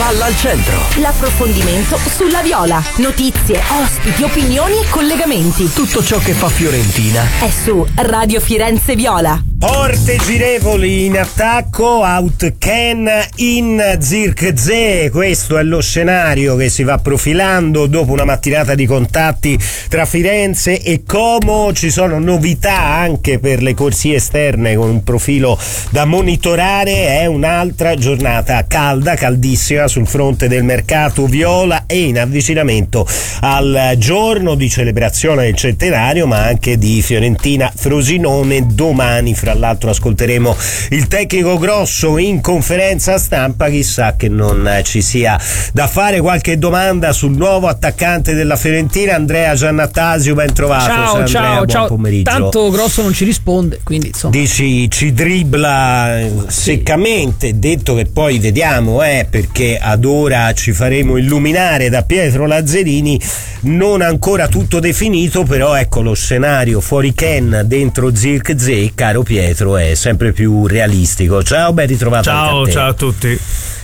Palla al centro. L'approfondimento sulla Viola. Notizie, ospiti, opinioni e collegamenti. Tutto ciò che fa Fiorentina è su Radio Firenze Viola. Porte girevoli in attacco, out Ken in Zirkzee. Questo è lo scenario che si va profilando dopo una mattinata di contatti tra Firenze e Como. Ci sono novità anche per le corsie esterne con un profilo da monitorare. È un'altra giornata calda, caldissima sul fronte del mercato viola e in avvicinamento al giorno di celebrazione del centenario, ma anche di Fiorentina Frosinone domani. Fra l'altro ascolteremo il tecnico Grosso in conferenza stampa, chissà che non ci sia da fare qualche domanda sul nuovo attaccante della Fiorentina, Andrea Giannattasio. Ben trovato. Ciao, buon pomeriggio. Tanto Grosso non ci risponde, quindi insomma. Dici ci dribbla seccamente, detto che poi vediamo, perché ad ora ci faremo illuminare da Pietro Lazzarini, non ancora tutto definito, però ecco lo scenario fuori Ken dentro Zirkzee, caro Pietro, è sempre più realistico. Ciao, ben ritrovato. Ciao a tutti.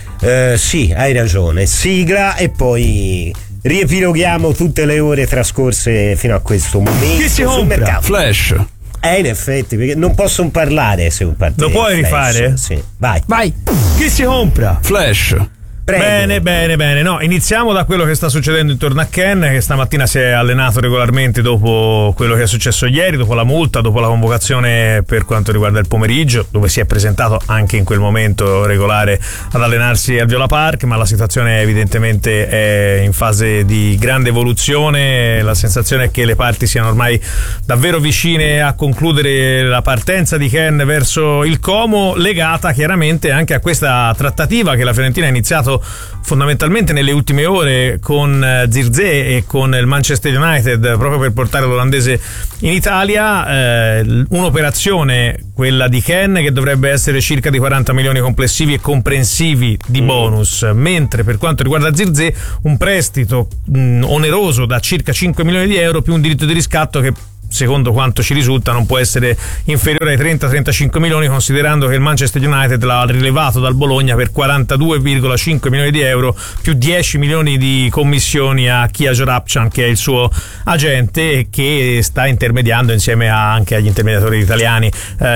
Sì, hai ragione, sigla e poi riepiloghiamo tutte le ore trascorse fino a questo momento. Chi si compra? Flash. In effetti, perché non posso parlare se un partito. Lo puoi rifare? Sì, vai. Chi si compra? Flash. Prego. Bene. No, iniziamo da quello che sta succedendo intorno a Ken, che stamattina si è allenato regolarmente dopo quello che è successo ieri, dopo la multa, dopo la convocazione per quanto riguarda il pomeriggio, dove si è presentato anche in quel momento regolare ad allenarsi al Viola Park, ma la situazione evidentemente è in fase di grande evoluzione. La sensazione è che le parti siano ormai davvero vicine a concludere la partenza di Ken verso il Como, legata chiaramente anche a questa trattativa che la Fiorentina ha iniziato fondamentalmente nelle ultime ore con Zirkzee e con il Manchester United, proprio per portare l'olandese in Italia. Un'operazione, quella di Ken, che dovrebbe essere circa di 40 milioni complessivi e comprensivi di bonus, mentre per quanto riguarda Zirkzee un prestito oneroso da circa 5 milioni di euro più un diritto di riscatto che, secondo quanto ci risulta, non può essere inferiore ai 30-35 milioni, considerando che il Manchester United l'ha rilevato dal Bologna per 42,5 milioni di euro più 10 milioni di commissioni a Kia Jorapchan, che è il suo agente e che sta intermediando insieme anche agli intermediatori italiani,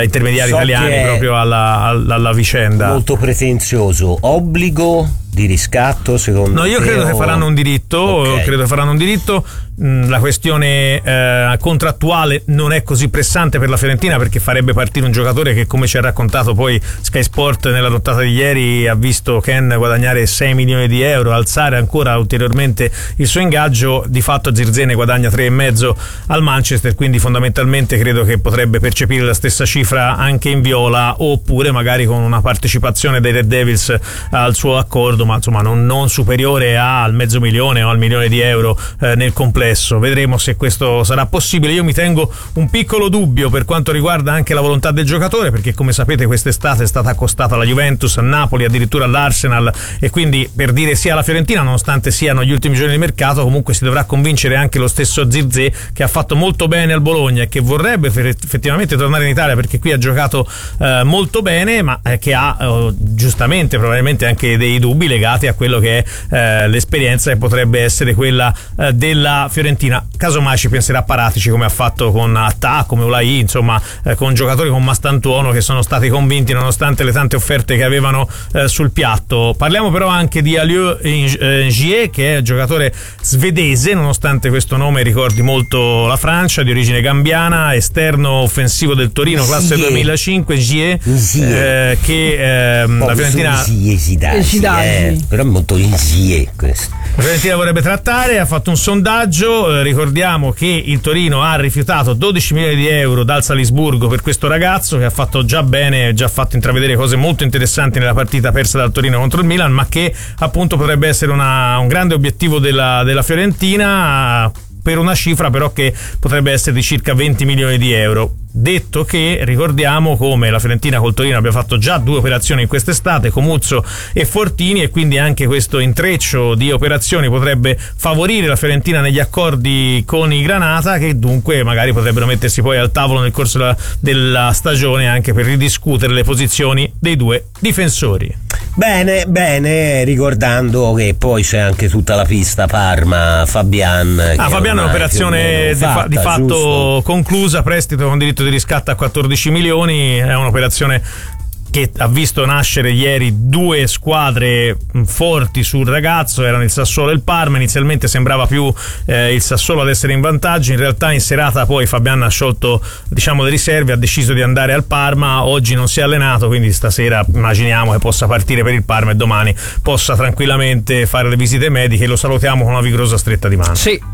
proprio alla vicenda. Molto pretenzioso. Obbligo di riscatto, secondo me? No, io credo che faranno un diritto. Okay. Credo che faranno un diritto. La questione contrattuale non è così pressante per la Fiorentina, perché farebbe partire un giocatore che, come ci ha raccontato poi Sky Sport nella nottata di ieri, ha visto Ken guadagnare 6 milioni di euro, alzare ancora ulteriormente il suo ingaggio. Di fatto Zirkzee ne guadagna 3,5 al Manchester, quindi fondamentalmente credo che potrebbe percepire la stessa cifra anche in viola, oppure magari con una partecipazione dei Red Devils al suo accordo, ma insomma non superiore al mezzo milione o al milione di euro nel complesso. Vedremo se questo sarà possibile. Io mi tengo un piccolo dubbio per quanto riguarda anche la volontà del giocatore, perché come sapete quest'estate è stata accostata alla Juventus, a Napoli, addirittura all'Arsenal, e quindi, per dire sia alla Fiorentina, nonostante siano gli ultimi giorni di mercato, comunque si dovrà convincere anche lo stesso Zirkzee, che ha fatto molto bene al Bologna e che vorrebbe effettivamente tornare in Italia, perché qui ha giocato molto bene, ma che ha giustamente probabilmente anche dei dubbi legati a quello che è l'esperienza che potrebbe essere quella della Fiorentina. Casomai ci penserà Paratici, come ha fatto con Attà, come Ulai, insomma con giocatori con Mastantuono che sono stati convinti nonostante le tante offerte che avevano sul piatto. Parliamo però anche di Aliou Njie, che è un giocatore svedese, nonostante questo nome ricordi molto la Francia, di origine gambiana, esterno offensivo del Torino, classe 2005. Njie, che la Fiorentina però è molto Njie questo. La Fiorentina vorrebbe trattare, ha fatto un sondaggio. Ricordiamo che il Torino ha rifiutato 12 milioni di euro dal Salisburgo per questo ragazzo, che ha fatto già bene, già fatto intravedere cose molto interessanti nella partita persa dal Torino contro il Milan, ma che appunto potrebbe essere un grande obiettivo della Fiorentina, per una cifra però che potrebbe essere di circa 20 milioni di euro. Detto che ricordiamo come la Fiorentina col Torino abbia fatto già 2 operazioni in quest'estate, Comuzzo e Fortini, e quindi anche questo intreccio di operazioni potrebbe favorire la Fiorentina negli accordi con i Granata, che dunque magari potrebbero mettersi poi al tavolo nel corso della stagione anche per ridiscutere le posizioni dei 2 difensori. Bene, ricordando che poi c'è anche tutta la pista Parma-Fabian. Fabian è un'operazione fatta, di fatto giusto? Conclusa, prestito con diritto di riscatto a 14 milioni, è un'operazione che ha visto nascere ieri due squadre forti sul ragazzo, erano il Sassuolo e il Parma. Inizialmente sembrava più il Sassuolo ad essere in vantaggio, in realtà in serata poi Fabian ha sciolto le riserve, ha deciso di andare al Parma, oggi non si è allenato, quindi stasera immaginiamo che possa partire per il Parma e domani possa tranquillamente fare le visite mediche. Lo salutiamo con una vigorosa stretta di mano.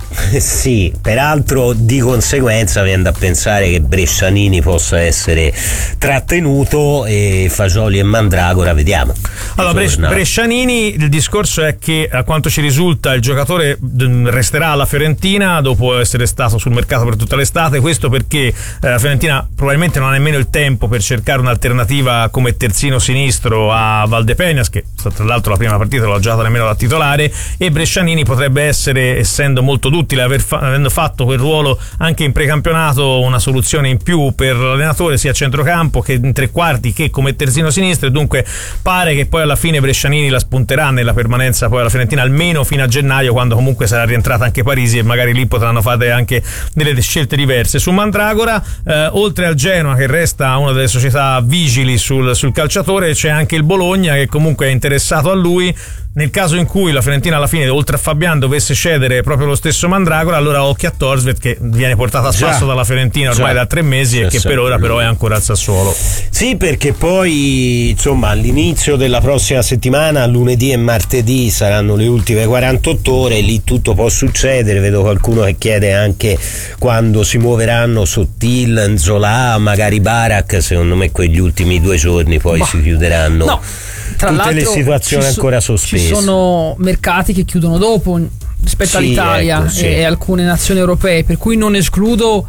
Sì, peraltro di conseguenza viene da pensare che Brescianini possa essere trattenuto e Fagioli e Mandragora, vediamo. Allora, Brescianini, il discorso è che a quanto ci risulta il giocatore resterà alla Fiorentina dopo essere stato sul mercato per tutta l'estate. Questo perché la Fiorentina probabilmente non ha nemmeno il tempo per cercare un'alternativa come terzino sinistro a Valdepeñas, che tra l'altro la prima partita non l'ha giocato nemmeno da titolare, e Brescianini potrebbe essere, essendo molto duttile, avendo fatto quel ruolo anche in precampionato, una soluzione in più per l'allenatore sia a centrocampo che in tre quarti che come terzino sinistro, e dunque pare che poi alla fine Brescianini la spunterà nella permanenza poi alla Fiorentina almeno fino a gennaio, quando comunque sarà rientrata anche Parisi e magari lì potranno fare anche delle scelte diverse. Su Mandragora, oltre al Genoa che resta una delle società vigili sul calciatore, c'è anche il Bologna che comunque è interessato a lui. Nel caso in cui la Fiorentina alla fine, oltre a Fabian, dovesse cedere proprio lo stesso Mandragora, allora occhio a Torsved, che viene portato a spasso dalla Fiorentina ormai da 3 mesi e che per ora però è ancora al Sassuolo. Sì, perché poi insomma all'inizio della prossima settimana, lunedì e martedì, saranno le ultime 48 ore, lì tutto può succedere. Vedo qualcuno che chiede anche quando si muoveranno Sottil, Nzola, magari Barak. Secondo me quegli ultimi 2 giorni poi si chiuderanno. No. Tra tutte l'altro, le situazioni ancora sospese. Ci sono mercati che chiudono dopo rispetto all'Italia e alcune nazioni europee, per cui non escludo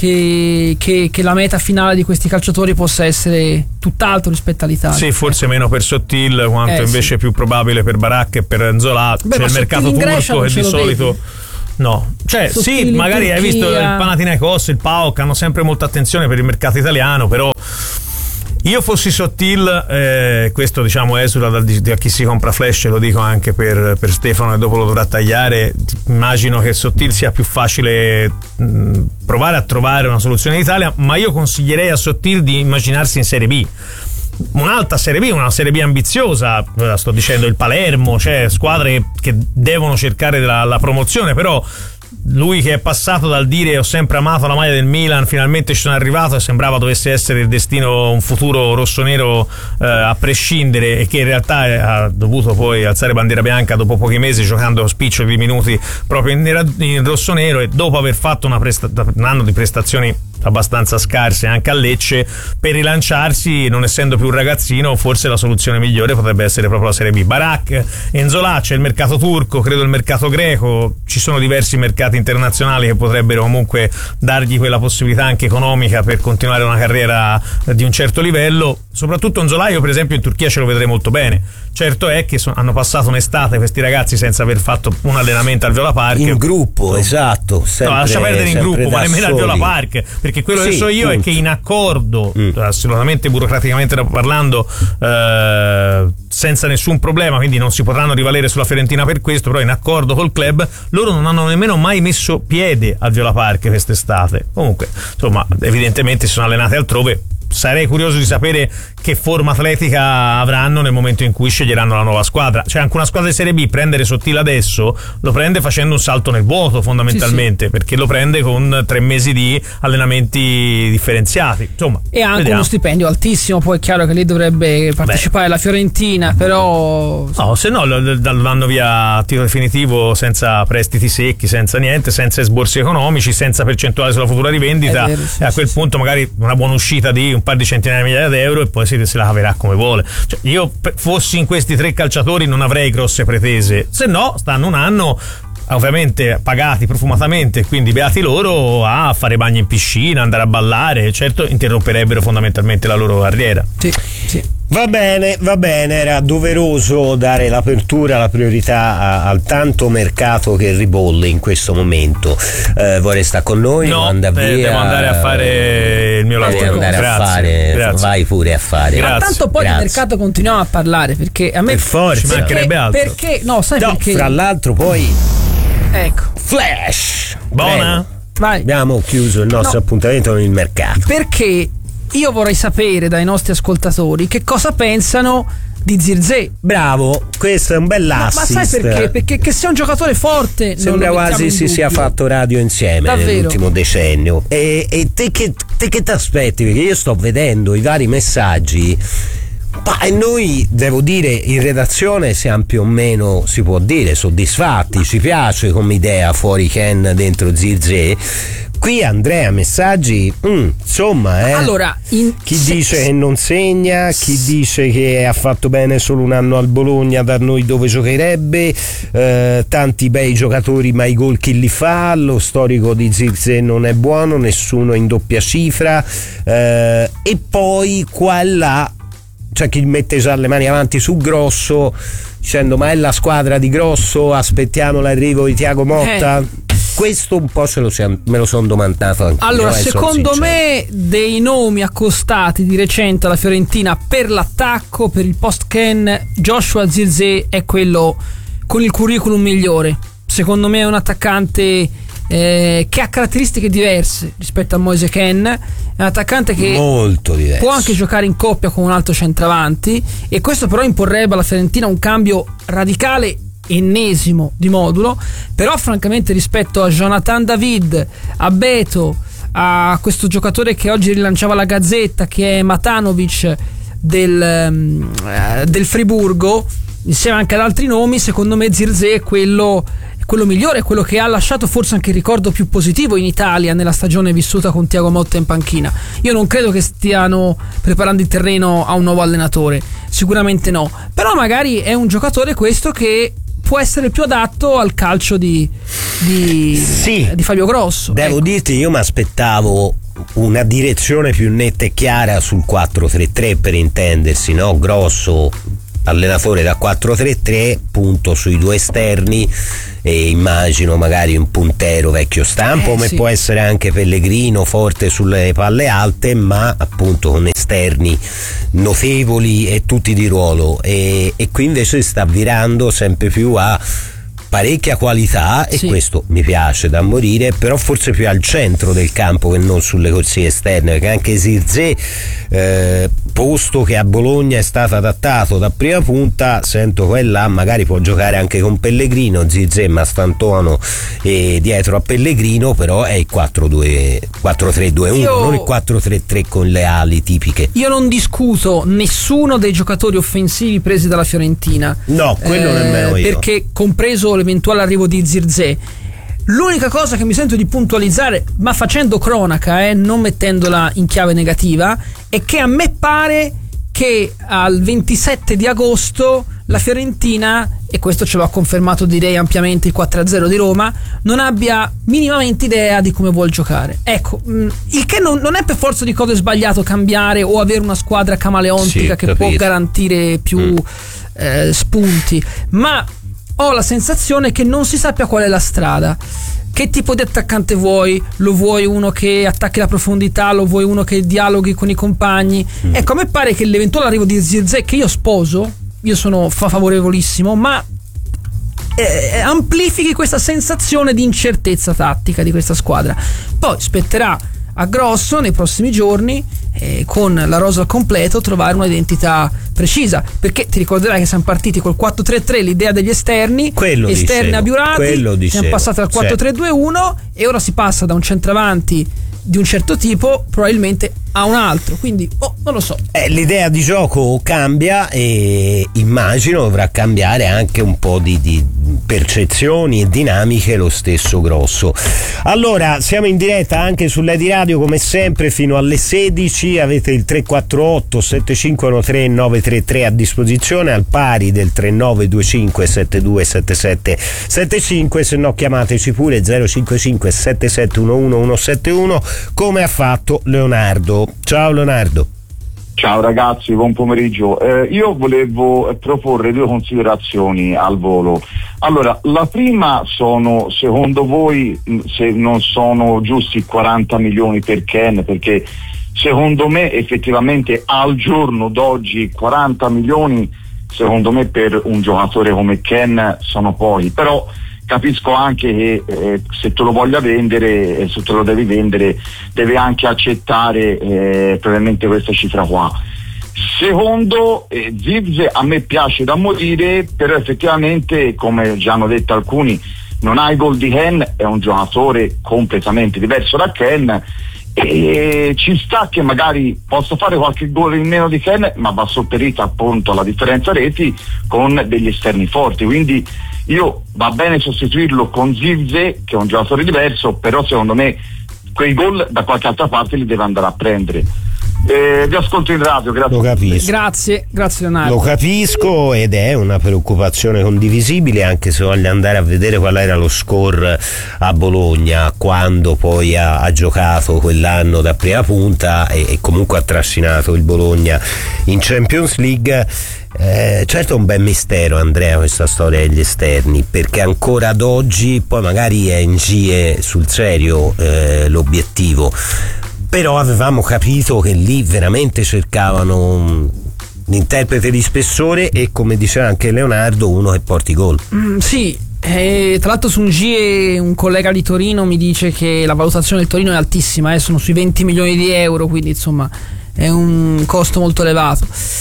che la meta finale di questi calciatori possa essere tutt'altro rispetto all'Italia. Sì, forse meno per Sottil, quanto invece è più probabile per Barak e per Nzola. C'è il mercato turco che di solito... No, cioè Sottil, sì, magari hai visto il Panathinaikos, il PAOK hanno sempre molta attenzione per il mercato italiano, però io fossi Sottil, questo diciamo esula da chi si compra Flash, lo dico anche per Stefano e dopo lo dovrà tagliare. Immagino che Sottil sia più facile provare a trovare una soluzione in Italia, ma io consiglierei a Sottil di immaginarsi in Serie B, un'alta Serie B, una Serie B ambiziosa. Sto dicendo il Palermo, cioè squadre che devono cercare la promozione, però lui che è passato dal dire ho sempre amato la maglia del Milan, finalmente ci sono arrivato e sembrava dovesse essere il destino, un futuro rossonero a prescindere, e che in realtà ha dovuto poi alzare bandiera bianca dopo pochi mesi giocando spiccioli di minuti proprio in rossonero, e dopo aver fatto un anno di prestazioni abbastanza scarse anche a Lecce, per rilanciarsi, non essendo più un ragazzino, forse la soluzione migliore potrebbe essere proprio la Serie B. Barak, Nzola, c'è il mercato turco, credo il mercato greco, ci sono diversi mercati internazionali che potrebbero comunque dargli quella possibilità anche economica per continuare una carriera di un certo livello. Soprattutto Nzola, io per esempio in Turchia ce lo vedrei molto bene. Certo è che hanno passato un'estate questi ragazzi senza aver fatto un allenamento al Viola Park in gruppo, esatto, sempre, no, lascia perdere in gruppo, ma nemmeno al Viola Park, perché quello che so io è che in accordo assolutamente burocraticamente parlando, senza nessun problema, quindi non si potranno rivalere sulla Fiorentina per questo, però in accordo col club loro non hanno nemmeno mai messo piede al Viola Park quest'estate. Comunque insomma evidentemente si sono allenati altrove. Sarei curioso di sapere che forma atletica avranno nel momento in cui sceglieranno la nuova squadra. Cioè anche una squadra di Serie B prendere Sottil adesso lo prende facendo un salto nel vuoto fondamentalmente, perché lo prende con 3 mesi di allenamenti differenziati, insomma, e anche uno stipendio altissimo. Poi è chiaro che lì dovrebbe partecipare la Fiorentina, però no, se no lo vanno via a titolo definitivo, senza prestiti secchi, senza niente, senza esborsi economici, senza percentuale sulla futura rivendita, vero, e a quel punto magari una buona uscita di un par di centinaia di migliaia d'euro e poi se la caverà come vuole. Cioè, io fossi in questi 3 calciatori non avrei grosse pretese, se no stanno un anno ovviamente pagati profumatamente, quindi beati loro, a fare bagni in piscina, andare a ballare, certo interromperebbero fondamentalmente la loro carriera. Sì. Va bene, era doveroso dare l'apertura, la priorità al tanto mercato che ribolle in questo momento. Vorrei stare con noi? No, via. devo andare a fare il mio lavoro. Grazie. Vai pure a fare. Ma tanto poi di mercato continuiamo a parlare, perché a me per forza ci mancherebbe altro. Perché perché? Fra l'altro poi ecco, Flash. Buona? Vai. Abbiamo chiuso il nostro appuntamento con il mercato. Perché io vorrei sapere dai nostri ascoltatori che cosa pensano di Zirkzee. Bravo, questo è un bell'assist. Ma sai perché? Perché che sia un giocatore forte. Sembra quasi si sia fatto radio insieme nell'ultimo decennio. E te che ti aspetti? Perché io sto vedendo i vari messaggi. E noi, devo dire, in redazione siamo più o meno, si può dire, soddisfatti. Ci piace come idea fuori Ken dentro Zirkzee. Qui Andrea, messaggi, insomma, allora, chi dice che non segna, chi dice che ha fatto bene solo un anno al Bologna, da noi dove giocherebbe, tanti bei giocatori, ma i gol chi li fa, lo storico di Zirkzee non è buono, nessuno in doppia cifra, e poi qua e là c'è chi mette già le mani avanti su Grosso dicendo ma è la squadra di Grosso, aspettiamo l'arrivo di Thiago Motta. Questo un po' me lo sono domandato anche. Allora, secondo me dei nomi accostati di recente alla Fiorentina per l'attacco, per il post-Ken, Joshua Zirkzee è quello con il curriculum migliore. Secondo me è un attaccante che ha caratteristiche diverse rispetto a Moise Ken. È un attaccante che molto diverso, può anche giocare in coppia con un altro centravanti, e questo però imporrebbe alla Fiorentina un cambio radicale, ennesimo di modulo. Però francamente rispetto a Jonathan David, a Beto, a questo giocatore che oggi rilanciava la Gazzetta che è Matanovic del Friburgo, insieme anche ad altri nomi, secondo me Zirkzee è quello migliore, quello che ha lasciato forse anche il ricordo più positivo in Italia nella stagione vissuta con Thiago Motta in panchina. Io non credo che stiano preparando il terreno a un nuovo allenatore, sicuramente no, però magari è un giocatore questo che può essere più adatto al calcio di Fabio Grosso. Devo dirti, io mi aspettavo una direzione più netta e chiara sul 4-3-3, per intendersi, no? Grosso allenatore da 4-3-3, punto sui due esterni, e immagino magari un puntero vecchio stampo, come può essere anche Pellegrino, forte sulle palle alte, ma appunto con esterni notevoli e tutti di ruolo, e qui invece sta virando sempre più a parecchia qualità, e questo mi piace da morire, però forse più al centro del campo che non sulle corsie esterne, perché anche Zirkzee, posto che a Bologna è stato adattato da prima punta, sento quella magari può giocare anche con Pellegrino, Zirkzee Mastantuono e dietro a Pellegrino, però è il 4-3-2-1, non il 4-3-3 con le ali tipiche. Io non discuto nessuno dei giocatori offensivi presi dalla Fiorentina, no, quello nemmeno io, perché compreso l'eventuale arrivo di Zirkzee, l'unica cosa che mi sento di puntualizzare, ma facendo cronaca, non mettendola in chiave negativa, è che a me pare che al 27 di agosto la Fiorentina, e questo ce l'ha confermato direi ampiamente il 4-0 di Roma, non abbia minimamente idea di come vuol giocare. Ecco, il che non è per forza di cose sbagliato cambiare o avere una squadra camaleontica che può garantire più spunti, ma ho la sensazione che non si sappia qual è la strada. Che tipo di attaccante vuoi? Lo vuoi uno che attacchi la profondità? Lo vuoi uno che dialoghi con i compagni? Ecco, a me pare che l'eventuale arrivo di Zirkzee, che io sposo, io sono favorevolissimo, ma amplifichi questa sensazione di incertezza tattica di questa squadra. Poi spetterà a Grosso nei prossimi giorni, con la rosa al completo, trovare un'identità precisa, perché ti ricorderai che siamo partiti col 4-3-3, l'idea degli esterni, esterni abiurati, siamo passati al 4-3-2-1 e ora si passa da un centravanti di un certo tipo probabilmente a un altro, quindi non lo so. L'idea di gioco cambia, e immagino dovrà cambiare anche un po' di percezioni e dinamiche lo stesso Grosso. Allora, siamo in diretta anche sull'Edi Radio come sempre fino alle 16, avete il 348 7513 933 a disposizione, al pari del 3925 727775, se no chiamateci pure 055 7711 171 come ha fatto Leonardo. Ciao Leonardo. Ciao ragazzi, buon pomeriggio. Io volevo proporre due considerazioni al volo. Allora, la prima sono, secondo voi, se non sono giusti 40 milioni per Ken, perché secondo me effettivamente al giorno d'oggi 40 milioni, secondo me per un giocatore come Ken sono pochi, però capisco anche che se te lo voglia vendere, se te lo devi vendere, deve anche accettare probabilmente questa cifra qua. Secondo, Zirkzee a me piace da morire, però effettivamente, come già hanno detto alcuni, non ha i gol di Ken, è un giocatore completamente diverso da Ken, e ci sta che magari possa fare qualche gol in meno di Ken, ma va sopperita appunto alla differenza reti con degli esterni forti, quindi io va bene sostituirlo con Zirkzee, che è un giocatore diverso, però secondo me quei gol da qualche altra parte li deve andare a prendere. Vi ascolto in radio, grazie. Lo capisco. Grazie Leonardo. Lo capisco ed è una preoccupazione condivisibile, anche se voglio andare a vedere qual era lo score a Bologna quando poi ha giocato quell'anno da prima punta e comunque ha trascinato il Bologna in Champions League. Certo è un bel mistero, Andrea, questa storia degli esterni, perché ancora ad oggi poi magari è in GIE sul serio l'obiettivo, però avevamo capito che lì veramente cercavano un interprete di spessore e, come diceva anche Leonardo, uno che porti gol. Sì, tra l'altro su un GIE un collega di Torino mi dice che la valutazione del Torino è altissima, sono sui 20 milioni di euro, quindi insomma è un costo molto elevato.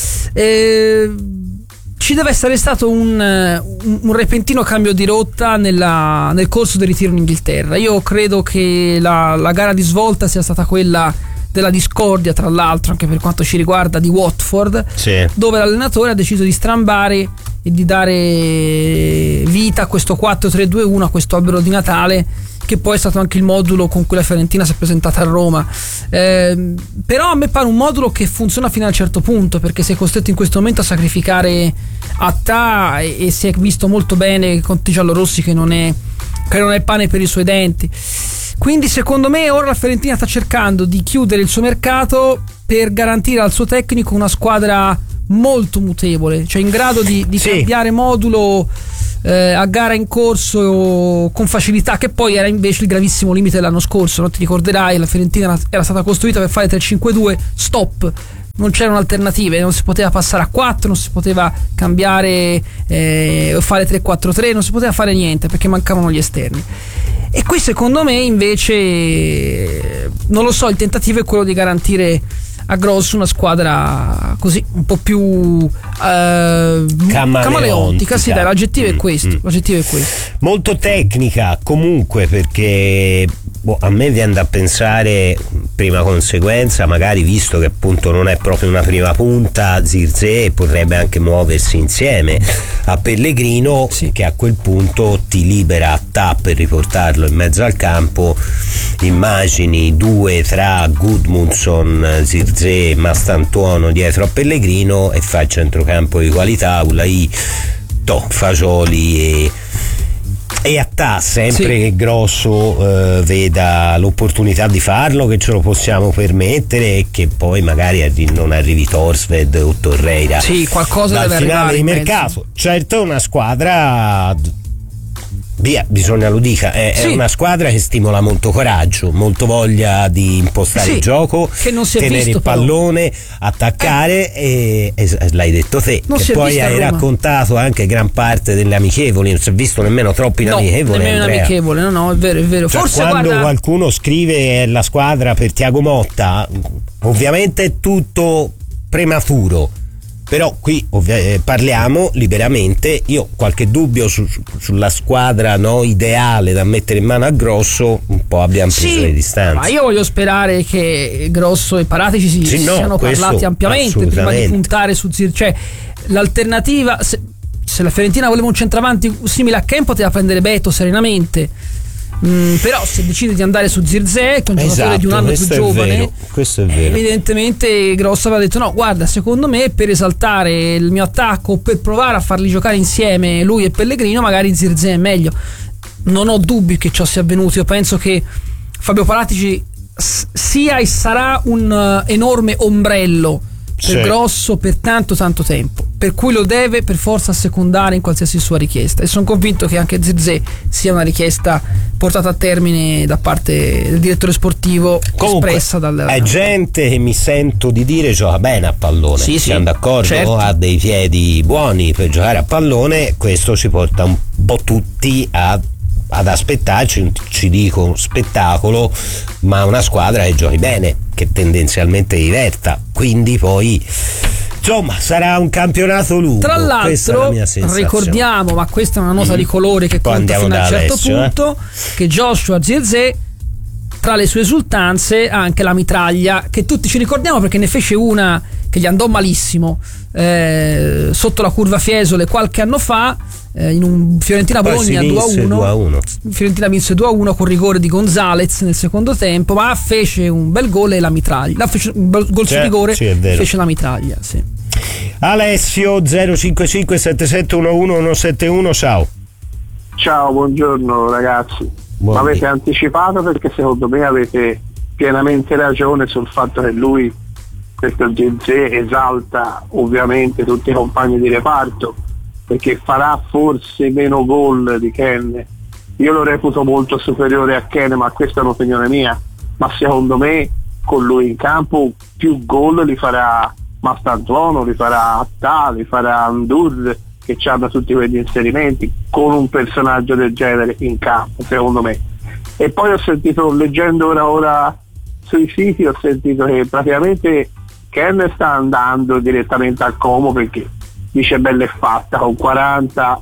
Ci deve essere stato un repentino cambio di rotta nel corso del ritiro in Inghilterra. Io credo che la gara di svolta sia stata quella della discordia, tra l'altro, anche per quanto ci riguarda, di Watford, sì, dove l'allenatore ha deciso di strambare e di dare vita a questo 4-3-2-1, a questo albero di Natale, che poi è stato anche il modulo con cui la Fiorentina si è presentata a Roma. Però a me pare un modulo che funziona fino a un certo punto, perché sei costretto in questo momento a sacrificare Attà e si è visto molto bene contro i giallorossi che non è pane per i suoi denti. Quindi secondo me ora la Fiorentina sta cercando di chiudere il suo mercato per garantire al suo tecnico una squadra molto mutevole, cioè in grado di sì, cambiare modulo a gara in corso con facilità, che poi era invece il gravissimo limite dell'anno scorso, no? Ti ricorderai, la Fiorentina era stata costruita per fare 3-5-2 stop, non c'erano alternative, non si poteva passare a 4, non si poteva cambiare fare 3-4-3, non si poteva fare niente perché mancavano gli esterni. E qui secondo me invece, non lo so, il tentativo è quello di garantire a Grosso una squadra così un po' più camaleontica. Sì, dai, l'aggettivo è questo. L'aggettivo è questo. Molto tecnica comunque, perché a me viene da pensare, prima conseguenza, magari visto che appunto non è proprio una prima punta, Zirkzee potrebbe anche muoversi insieme a Pellegrino, sì, che a quel punto ti libera Attà per riportarlo in mezzo al campo. Immagini due tra Gudmundsson, Zirkzee, Mastantuono dietro a Pellegrino e fai il centrocampo di qualità, Ulai, Fagioli e Attà, sempre sì, che Grosso veda l'opportunità di farlo, che ce lo possiamo permettere, e che poi magari non arrivi Torsved o Torreira, sì, qualcosa dal deve finale di mercato. Certo, una squadra, bisogna lo dica, è sì, una squadra che stimola molto coraggio, molto voglia di impostare, sì, il gioco, che non si è tenere visto, il pallone, attaccare e l'hai detto te, non che poi hai raccontato anche gran parte delle amichevoli, non si è visto nemmeno troppo in amichevole, nemmeno in amichevole, no, è vero, è vero. Cioè, forse quando guarda, qualcuno scrive la squadra per Thiago Motta, ovviamente è tutto prematuro, però qui parliamo liberamente. Io ho qualche dubbio sulla squadra ideale da mettere in mano a Grosso, un po' abbiamo preso le distanze. Ma io voglio sperare che Grosso e Paratici siano parlati ampiamente prima di puntare su Zirkzee, cioè l'alternativa se la Fiorentina voleva un centravanti simile a Ken poteva prendere Beto serenamente. Però se decide di andare su Zirkzee, che è un giocatore di un anno più giovane, questo è vero. Evidentemente Grosso aveva detto: no, guarda, secondo me per esaltare il mio attacco, per provare a farli giocare insieme lui e Pellegrino, magari Zirkzee è meglio. Non ho dubbi che ciò sia avvenuto. Io penso che Fabio Paratici sia e sarà un enorme ombrello per Grosso per tanto tempo, per cui lo deve per forza assecondare in qualsiasi sua richiesta, e sono convinto che anche Zirkzee sia una richiesta portata a termine da parte del direttore sportivo. Comunque, espressa dal... è gente che mi sento di dire gioca bene a pallone, siamo d'accordo? Certo. Ha dei piedi buoni per giocare a pallone, questo ci porta un po' tutti ad aspettarci, ci dico spettacolo, ma una squadra che giochi bene, che tendenzialmente diverta, quindi poi insomma sarà un campionato lungo. Tra l'altro ricordiamo, ma questa è una nota di colore che conta fino a un certo punto, che Joshua Zirkzee tra le sue esultanze ha anche la mitraglia, che tutti ci ricordiamo perché ne fece una che gli andò malissimo sotto la curva Fiesole qualche anno fa, in un Fiorentina-Bologna 2-1. Fiorentina vinse 2-1 con rigore di Gonzalez nel secondo tempo, ma fece un bel gol e la mitraglia, fece un bel gol su rigore, fece la mitraglia. Sì. Alessio 055 7711 171, ciao, buongiorno ragazzi. Mi avete anticipato, perché secondo me avete pienamente ragione sul fatto che lui, questo Zirkzee, esalta ovviamente tutti i compagni di reparto, perché farà forse meno gol di Ken. Io lo reputo molto superiore a Ken, ma questa è un'opinione mia, ma secondo me con lui in campo più gol li farà Mastantuono, li farà Attà, li farà Andur, che hanno tutti quegli inserimenti, con un personaggio del genere in campo, secondo me. E poi ho sentito, leggendo ora sui siti, ho sentito che praticamente Ken sta andando direttamente al Como, perché dice bella e fatta, con 40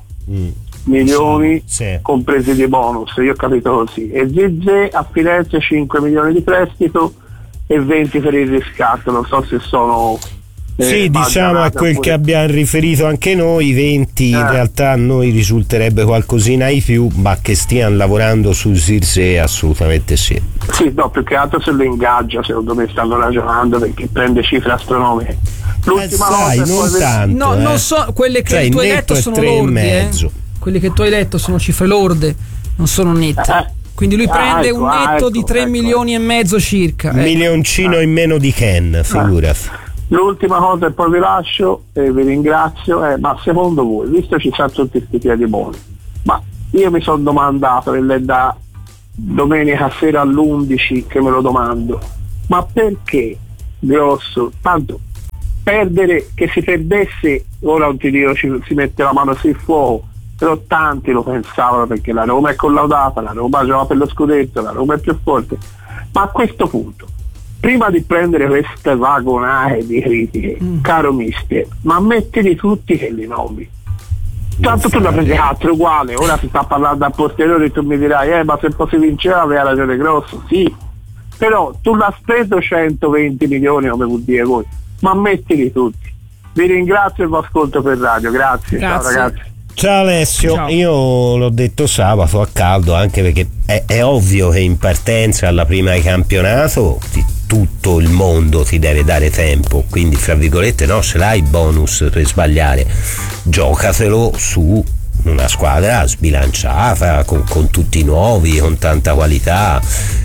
milioni compresi di bonus, io ho capito così, e Zirkzee a Firenze 5 milioni di prestito e 20 per il riscatto, non so se sono diciamo a quel che abbiamo riferito anche noi, 20 in realtà a noi risulterebbe qualcosina di più, ma che stiano lavorando su Zirkzee assolutamente sì, no, più che altro se lo ingaggia, secondo me stanno ragionando, perché prende cifre astronomiche. L'ultima cosa non tanto, non so, quelle che tu hai detto sono lorde, quelle che tu hai detto sono cifre lorde, non sono nette. Quindi lui prende un netto di 3 milioni e mezzo circa, milioncino in meno di Ken, figurati. L'ultima cosa, e poi vi lascio e vi ringrazio, ma secondo voi, visto ci sono tutti questi piedi buoni, ma io mi sono domandato, e è da domenica sera all'11 che me lo domando, ma perché Grosso, tanto perdere, che si perdesse, ora non ti dico si mette la mano sul fuoco, però tanti lo pensavano, perché la Roma è collaudata, la Roma gioca per lo scudetto, la Roma è più forte, ma a questo punto, prima di prendere queste vagonate di critiche, caro mister, ma mettili tutti che li nomi. Tanto tu ne prendi altro uguale, ora si sta parlando a posteriori, tu mi dirai ma se poi si vinceva aveva ragione Grosso, sì, però tu l'hai speso 120 milioni come vuol dire voi, ma mettili tutti. Vi ringrazio e vi ascolto per radio, grazie. Ciao ragazzi. Ciao Alessio, ciao. Io l'ho detto sabato a caldo, anche perché è ovvio che in partenza alla prima di campionato tutto il mondo ti deve dare tempo, quindi fra virgolette ce l'hai bonus per sbagliare, giocatelo su una squadra sbilanciata, con tutti i nuovi, con tanta qualità,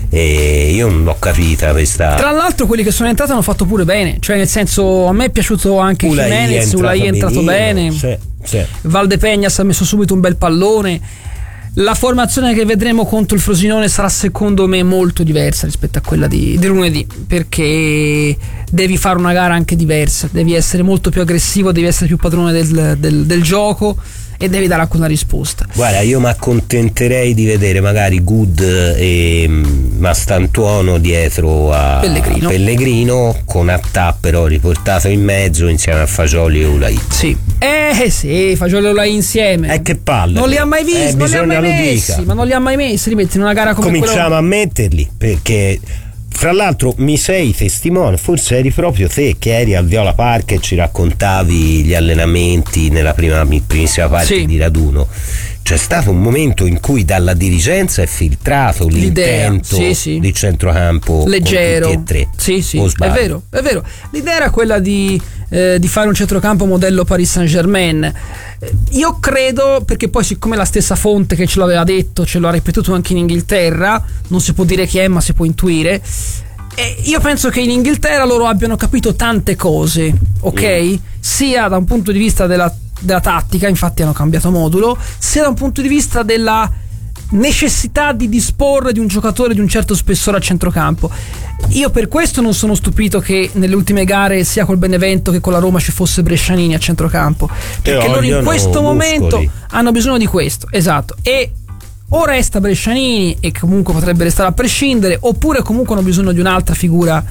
e io non l'ho capita questa. Tra l'altro quelli che sono entrati hanno fatto pure bene, cioè nel senso, a me è piaciuto anche Jimenez, Ulai è entrato bene, sì. Valdepegnas ha messo subito un bel pallone. La formazione che vedremo contro il Frosinone sarà secondo me molto diversa rispetto a quella di lunedì, perché devi fare una gara anche diversa, devi essere molto più aggressivo, devi essere più padrone del gioco e devi dare anche una risposta. Guarda, io mi accontenterei di vedere magari Good e Mastantuono dietro a Pellegrino, con Attà però riportato in mezzo insieme a Fagioli e Ulai. Sì, Fagioli e Ulai insieme. Che palle. Non li ha mai visti, non li ha mai messi, ma non li ha mai messi, li metti in una gara come cominciamo a metterli, perché Fra l'altro mi sei testimone, forse eri proprio te che eri al Viola Park e ci raccontavi gli allenamenti nella primissima parte di raduno. C'è stato un momento in cui dalla dirigenza è filtrato l'intento di centrocampo leggero, con tutti e tre. Sì, è vero. L'idea era quella di fare un centrocampo modello Paris Saint-Germain. Io credo, perché poi siccome la stessa fonte che ce l'aveva detto ce l'ha ripetuto anche in Inghilterra, non si può dire chi è ma si può intuire, e io penso che in Inghilterra loro abbiano capito tante cose, ok? Sia da un punto di vista della tattica, infatti hanno cambiato modulo, sia da un punto di vista della necessità di disporre di un giocatore di un certo spessore a centrocampo. Io per questo non sono stupito che nelle ultime gare sia col Benevento che con la Roma ci fosse Brescianini a centrocampo, perché loro in questo momento hanno bisogno di questo, esatto, e o resta Brescianini e comunque potrebbe restare a prescindere, oppure comunque hanno bisogno di un'altra figura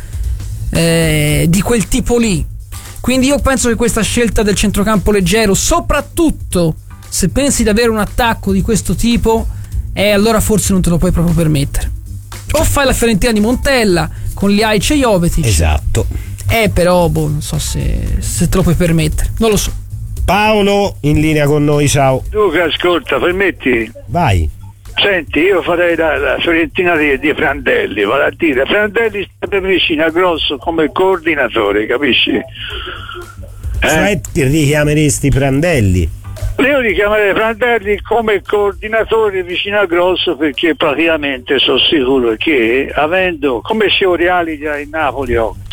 di quel tipo lì. Quindi io penso che questa scelta del centrocampo leggero, soprattutto se pensi di avere un attacco di questo tipo, allora forse non te lo puoi proprio permettere. O fai la Fiorentina di Montella con Ljajic e Jovetic, esatto, però non so se te lo puoi permettere, non lo so. Paolo in linea con noi, ciao. Luca, ascolta, permetti? Vai. Senti, io farei la Fiorentina di Prandelli, vale a dire, Prandelli sta vicino a Grosso come coordinatore, capisci? Cioè richiameresti Prandelli? Io richiamerei Prandelli come coordinatore vicino a Grosso, perché praticamente sono sicuro che avendo come Scioriali già in Napoli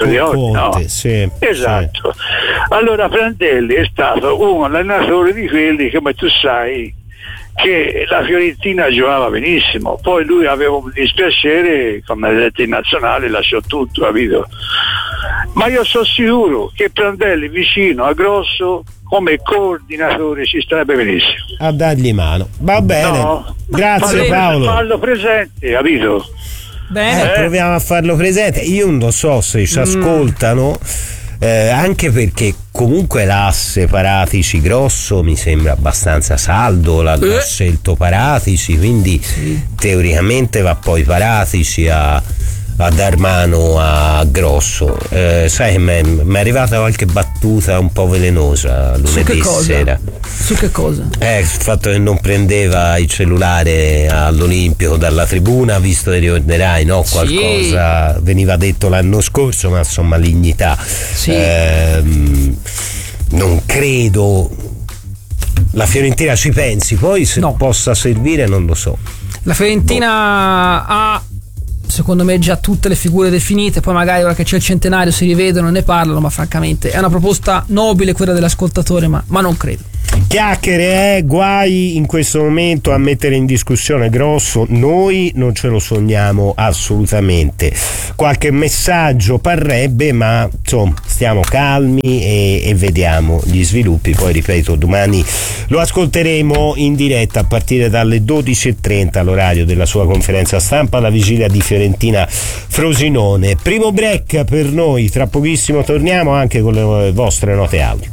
sì, esatto, sì. Allora Prandelli è stato un allenatore di quelli, come tu sai, che la Fiorentina giocava benissimo, poi lui aveva un dispiacere, come ha detto in nazionale, lasciò tutto, capito? Ma io sono sicuro che Prandelli vicino a Grosso come coordinatore ci starebbe benissimo. A dargli mano, va bene, no? Grazie Paolo. Farlo presente, capito? Bene. Proviamo a farlo presente. Io non so se ci ascoltano, anche perché comunque l'asse Paratici Grosso mi sembra abbastanza saldo, l'ha scelto Paratici, quindi teoricamente va poi Paratici a dar mano a Grosso. Sai che mi è arrivata qualche battuta un po' velenosa lunedì sera. Su che cosa? Il fatto che non prendeva il cellulare all'Olimpico dalla tribuna, visto che ricorderai, no? Qualcosa veniva detto l'anno scorso, ma insomma malignità. Non credo la Fiorentina ci pensi, poi se possa servire non lo so. La Fiorentina ha, secondo me, già tutte le figure definite, poi magari ora che c'è il centenario si rivedono e ne parlano, ma francamente è una proposta nobile quella dell'ascoltatore, ma non credo. Chiacchiere, guai in questo momento a mettere in discussione Grosso, noi non ce lo sogniamo assolutamente. Qualche messaggio parrebbe, ma insomma stiamo calmi e vediamo gli sviluppi. Poi ripeto, domani lo ascolteremo in diretta a partire dalle 12:30 all'orario della sua conferenza stampa, la vigilia di Fiorentina Frosinone. Primo break per noi, tra pochissimo torniamo anche con le vostre note audio.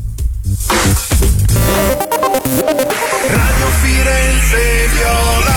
Radio Firenze Viola.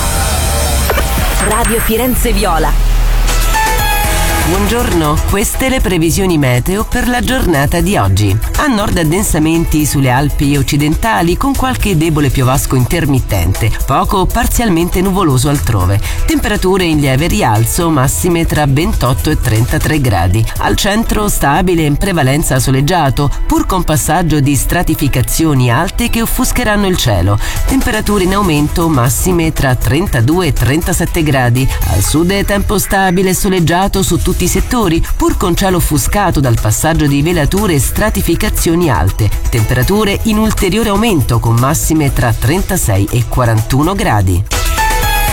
Radio Firenze Viola. Buongiorno, queste le previsioni meteo per la giornata di oggi. A nord addensamenti sulle Alpi occidentali con qualche debole piovasco intermittente, poco o parzialmente nuvoloso altrove. Temperature in lieve rialzo, massime tra 28 e 33 gradi. Al centro stabile in prevalenza soleggiato, pur con passaggio di stratificazioni alte che offuscheranno il cielo. Temperature in aumento, massime tra 32 e 37 gradi. Al sud è tempo stabile e soleggiato su tutti i settori, pur con cielo offuscato dal passaggio di velature e stratificazioni alte. Temperature in ulteriore aumento con massime tra 36 e 41 gradi.